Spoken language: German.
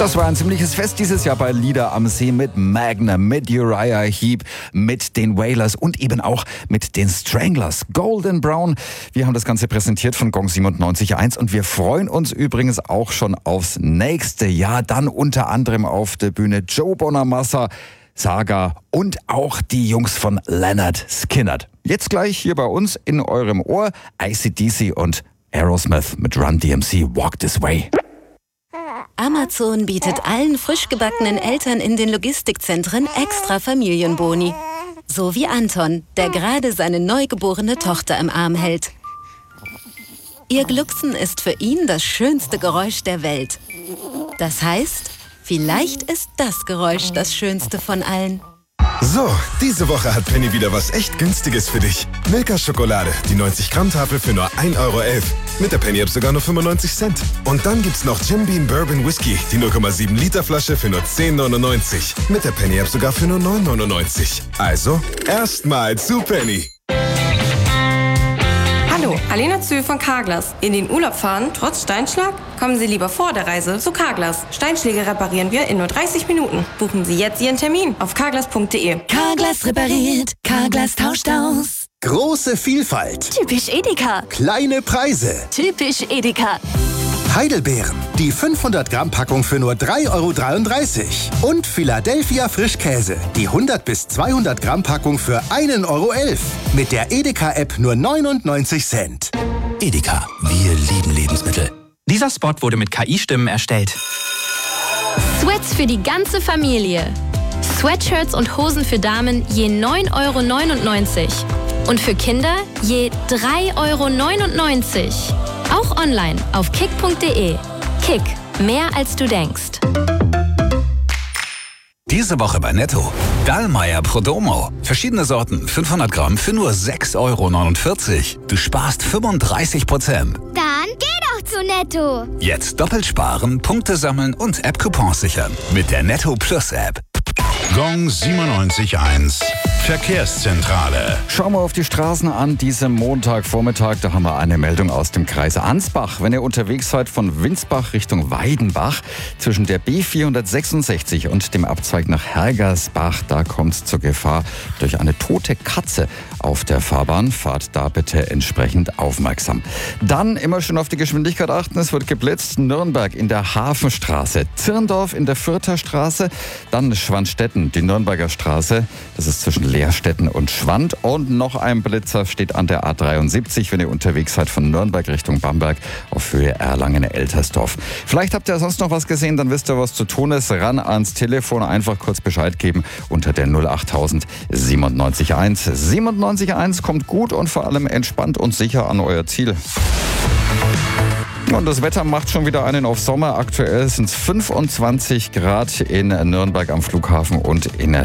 Das war ein ziemliches Fest dieses Jahr bei Lieder am See mit Magnum, mit Uriah Heep, mit den Wailers und eben auch mit den Stranglers. Golden Brown. Wir haben das Ganze präsentiert von Gong 97.1 und wir freuen uns übrigens auch schon aufs nächste Jahr. Dann unter anderem auf der Bühne Joe Bonamassa, Saga und auch die Jungs von Lynyrd Skynyrd. Jetzt gleich hier bei uns in eurem Ohr AC/DC und Aerosmith mit Run DMC Walk This Way. Amazon bietet allen frisch gebackenen Eltern in den Logistikzentren extra Familienboni. So wie Anton, der gerade seine neugeborene Tochter im Arm hält. Ihr Glucksen ist für ihn das schönste Geräusch der Welt. Das heißt, vielleicht ist das Geräusch das schönste von allen. So, diese Woche hat Penny wieder was echt Günstiges für dich. Milka-Schokolade, die 90-Gramm-Tafel für nur 1,11 €. Mit der Penny-App sogar nur 95 Cent. Und dann gibt's noch Jim Beam Bourbon Whisky, die 0,7 Liter Flasche für nur 10,99. Mit der Penny-App sogar für nur 9,99. Also, erstmal zu Penny. Hallo, Alena Zühl von Carglass. In den Urlaub fahren, trotz Steinschlag? Kommen Sie lieber vor der Reise zu Carglass. Steinschläge reparieren wir in nur 30 Minuten. Buchen Sie jetzt Ihren Termin auf carglass.de. Carglass repariert, Carglass tauscht aus. Große Vielfalt. Typisch Edeka. Kleine Preise. Typisch Edeka. Heidelbeeren. Die 500-Gramm-Packung für nur 3,33 € Und Philadelphia Frischkäse. Die 100 bis 200-Gramm-Packung für 1,11 €. Mit der Edeka-App nur 99 Cent. Edeka, wir lieben Lebensmittel. Dieser Spot wurde mit KI-Stimmen erstellt. Sweats für die ganze Familie. Sweatshirts und Hosen für Damen je 9,99 € und für Kinder je 3,99 €. Auch online auf kick.de. Kick, mehr als du denkst. Diese Woche bei Netto. Dallmayr Prodomo. Verschiedene Sorten, 500 Gramm für nur 6,49 €. Du sparst 35%. Dann geh doch zu Netto. Jetzt doppelt sparen, Punkte sammeln und App-Coupons sichern. Mit der Netto Plus App. Gong 97.1 Verkehrszentrale. Schauen wir auf die Straßen an diesem Montagvormittag. Da haben wir eine Meldung aus dem Kreis Ansbach. Wenn ihr unterwegs seid von Winsbach Richtung Weidenbach, zwischen der B466 und dem Abzweig nach Hergersbach, da kommt es zur Gefahr durch eine tote Katze auf der Fahrbahn. Fahrt da bitte entsprechend aufmerksam. Dann immer schön auf die Geschwindigkeit achten. Es wird geblitzt. Nürnberg in der Hafenstraße, Zirndorf in der Fürther Straße, dann Schwandstetten, die Nürnberger Straße. Das ist zwischen Leerstetten und Schwand. Und noch ein Blitzer steht an der A73, wenn ihr unterwegs seid von Nürnberg Richtung Bamberg auf Höhe Erlangen-Eltersdorf. Vielleicht habt ihr sonst noch was gesehen, dann wisst ihr, was zu tun ist. Ran ans Telefon, einfach kurz Bescheid geben unter der 08000 97.1. 97.1 kommt gut und vor allem entspannt und sicher an euer Ziel. Und das Wetter macht schon wieder einen auf Sommer. Aktuell sind es 25 Grad in Nürnberg am Flughafen und in